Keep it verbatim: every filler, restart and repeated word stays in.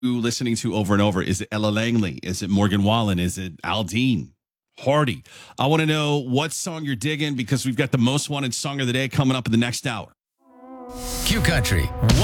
listening to over and over? Is it Ella Langley? Is it Morgan Wallen? Is it Aldine? Hardy? I want to know what song you're digging because we've got the most wanted song of the day coming up in the next hour. Q Country